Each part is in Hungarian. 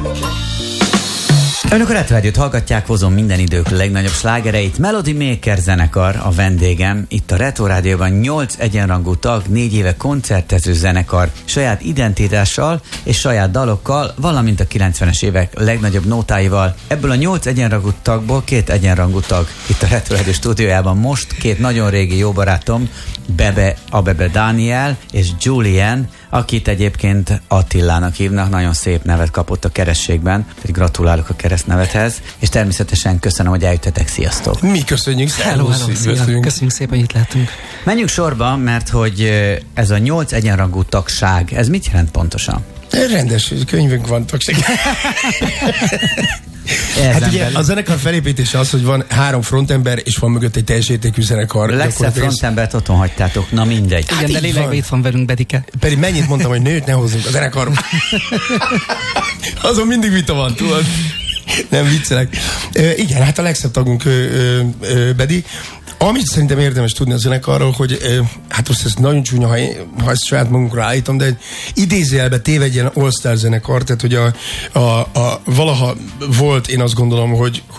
Önök a Retro Rádiót hallgatják, hozom minden idők legnagyobb slágereit. Melody Maker zenekar a vendégem. Itt a Retro Rádióban 8 egyenrangú tag, 4 éve koncertező zenekar, saját identitással és saját dalokkal, valamint a 90-es évek legnagyobb nótáival. Ebből a 8 egyenrangú tagból 2 egyenrangú tag. Itt a Retro Rádió stúdiójában most 2 nagyon régi jó barátom, Bebe Dániel és Julien, akit egyébként Attilának hívnak, nagyon szép nevet kapott a kerességben, pedig gratulálok a keresztnevethez, és természetesen köszönöm, hogy eljöttetek. Sziasztok! Mi köszönjük! Hello, köszönjük szépen, hogy itt lehetünk. Menjünk sorba, mert hogy ez a 8 egyenrangú tagság, ez mit jelent pontosan? Rendes könyvünk van, tagság. Hát ugye a zenekar felépítése az, hogy van 3 frontember, és van mögött egy teljes értékű zenekar. Legszebb frontembert otthon hagytátok, na mindegy. Igen, hát de lélekben itt van velünk Bedike. Pedig mennyit mondtam, hogy nőt ne hozzunk a zenekarba. Azon mindig vita van, tudod. Nem viccelek. Igen, hát a legszebb tagunk Bedi. Amit szerintem érdemes tudni a zenekarról, hogy hát most ez nagyon csúnya, ha ezt saját magunkra állítom, de idézőjelbe téve egy ilyen all-star zenekar, tehát hogy valaha volt, én azt gondolom,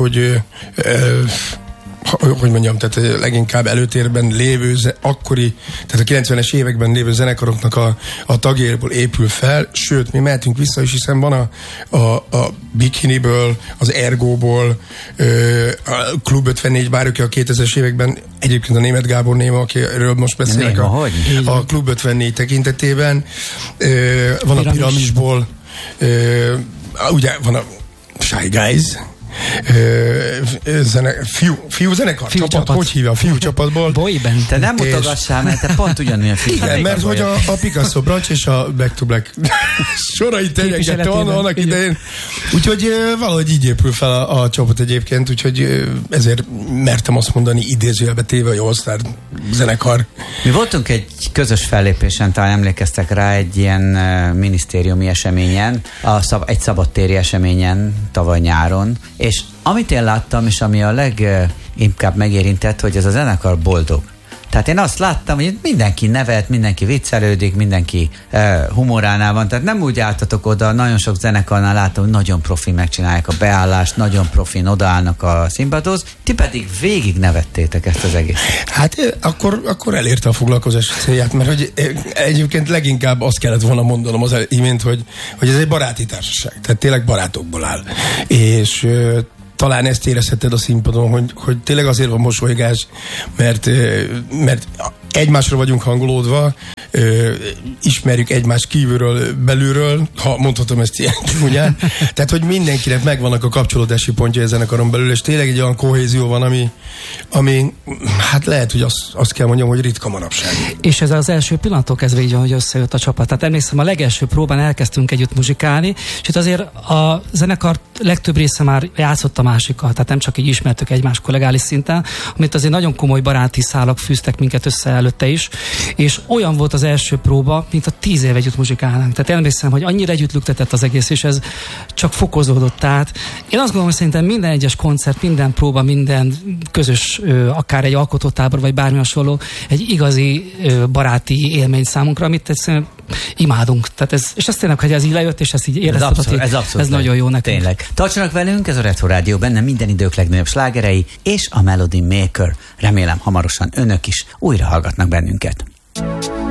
hogy mondjam, tehát leginkább előtérben lévő, akkori, tehát a 90-es években lévő zenekaroknak a tagjaiból épül fel, sőt, mi mehetünk vissza is, hiszen van a Bikiniből, az Ergóból, a Klub 54, bár a 2000-es években, egyébként a Németh Gábor néma, akiről most beszélek a Klub 54 tekintetében, van a Piramisból, ugye van a Shy Guys, fiú zenekar, csapat, hogy hívja a fiú csapatból? Boyben. Te nem mutogassál, mert te pont ugyanilyen fiú. Igen, mert hogy a Picasso Branch és a Back to Black sorai terjengette annak idején. Úgyhogy valahogy így épül fel a csapat egyébként, úgyhogy ezért mertem azt mondani idézőjelbe téve, hogy all-star zenekar. Mi voltunk egy közös fellépésen, talán emlékeztek rá, egy ilyen minisztériumi eseményen, egy szabadtéri eseményen tavaly nyáron, és amit én láttam, és ami a leginkább megérintett, hogy ez a zenekar boldog. Tehát én azt láttam, hogy mindenki nevet, mindenki viccelődik, mindenki humoránál van, tehát nem úgy álltatok oda, nagyon sok zenekarnál láttam, hogy nagyon profin megcsinálják a beállást, nagyon profin odaállnak a színpadhoz, ti pedig végig nevettétek ezt az egész. Hát akkor elérte a foglalkozás célját, mert hogy egyébként leginkább azt kellett volna mondanom az imént, hogy ez egy baráti társaság, tehát tényleg barátokból áll. És talán ezt érezheted a színpadon, hogy tényleg azért van mosolygás, mert egymásra vagyunk hangolódva, ismerjük egymást kívülről, belülről, ha mondhatom ezt ilyen csúnyán. Tehát, hogy mindenkinek megvannak a kapcsolódási pontja a zenekaron belül, és tényleg egy olyan kohézió van, ami hát lehet, hogy azt kell mondjam, hogy ritka manapság. És ez az első pillanattól kezdve így van, hogy összejött a csapat. Tehát emlékszem, a legelső próbán elkezdtünk együtt muzsikálni, és itt azért a zenekar legtöbb része már játszott a másikkal, tehát nem csak így ismertük egymás kollégális szinten, amit azért nagyon komoly baráti szálak fűztek minket össze előtte is, és olyan volt az első próba, mint a 10 év együtt muzsikálnánk. Tehát emlékszem, hogy annyira együtt lüktetett az egész, és ez csak fokozódott át. Én azt gondolom, hogy szerintem minden egyes koncert, minden próba, minden közös, akár egy alkotótábor, vagy bármi hasonló, egy igazi baráti élmény számunkra, amit egyszerűen imádunk. Tehát és azt tényleg, hogy ez így lejött, és ezt így érezted, ez nagyon jó nekünk. Tényleg. Tartsanak velünk, ez a Retro Rádió, benne minden idők legnagyobb slágerei, és a Melody Maker. Remélem hamarosan önök is újra hallgatnak bennünket.